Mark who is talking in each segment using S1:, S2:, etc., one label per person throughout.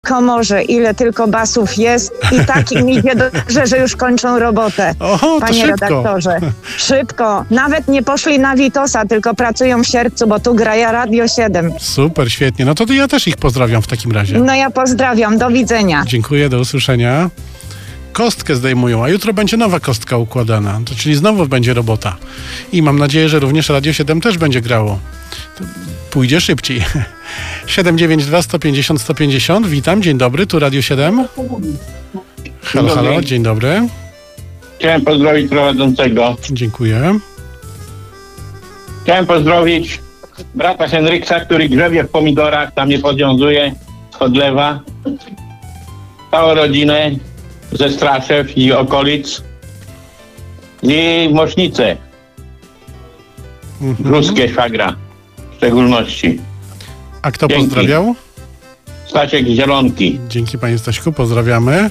S1: komorze, ile tylko basów jest i tak im idzie dobrze, że już kończą robotę.
S2: Oho, to
S1: Panie
S2: szybko.
S1: redaktorze, szybko. Nawet nie poszli na Witosa, tylko pracują w Sierpcu, bo tu gra Radio 7.
S2: Super, świetnie. No to ja też ich pozdrawiam w takim razie.
S1: No ja pozdrawiam, do widzenia.
S2: Dziękuję, do usłyszenia. Kostkę zdejmują, a jutro będzie nowa kostka układana, czyli znowu będzie robota. I mam nadzieję, że również Radio 7 też będzie grało. To pójdzie szybciej. 792 150 150. Witam, dzień dobry, tu Radio 7. Halo, halo, dzień dobry.
S3: Chciałem pozdrowić prowadzącego.
S2: Dziękuję.
S3: Chciałem pozdrowić brata Henryksa, który grzebie w pomidorach, tam je podwiązuje, odlewa. Całą rodzinę ze Straszew i okolic. I Mosznice. Ruskie szwagra w szczególności.
S2: A kto
S3: Dzięki.
S2: pozdrawiał?
S3: Stasiek Zielonki.
S2: Dzięki panie Staśku, pozdrawiamy.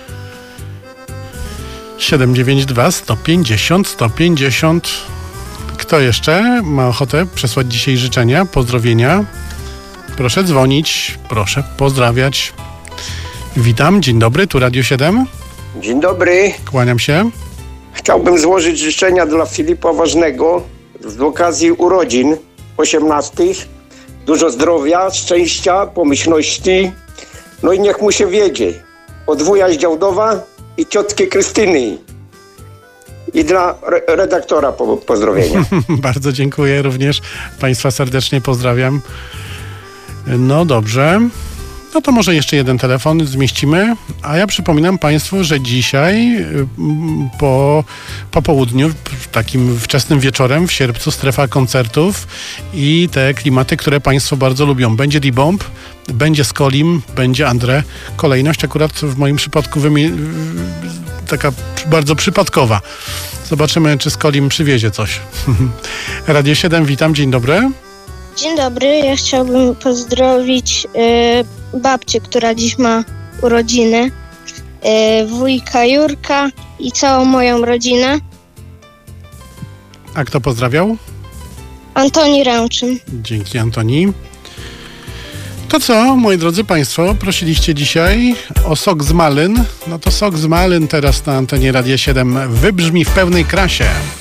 S2: 792 150 150. Kto jeszcze ma ochotę przesłać dzisiaj życzenia, pozdrowienia? Proszę dzwonić, proszę pozdrawiać. Witam, dzień dobry, tu Radio 7.
S4: Dzień dobry.
S2: Kłaniam się.
S4: Chciałbym złożyć życzenia dla Filipa Ważnego z okazji urodzin 18. Dużo zdrowia, szczęścia, pomyślności. No i niech mu się wiedzie. Od wuja z Działdowa i ciotki Krystyny. I dla redaktora pozdrowienia.
S2: Bardzo dziękuję również. Państwa serdecznie pozdrawiam. No dobrze. No to może jeszcze jeden telefon zmieścimy. A ja przypominam Państwu, że dzisiaj po południu, takim wczesnym wieczorem w Sierpcu strefa koncertów i te klimaty, które Państwo bardzo lubią. Będzie D-Bomb, będzie Skolim, będzie André. Kolejność akurat w moim przypadku taka bardzo przypadkowa. Zobaczymy, czy Skolim przywiezie coś. Radio 7, witam, dzień dobry.
S5: Dzień dobry, ja chciałbym pozdrowić babcię, która dziś ma urodziny, wujka Jurka i całą moją rodzinę.
S2: A kto pozdrawiał?
S5: Antoni Ręczyn.
S2: Dzięki, Antoni. To co, moi drodzy Państwo, prosiliście dzisiaj o sok z malyn. No to sok z malyn teraz na antenie Radia 7 wybrzmi w pełnej krasie.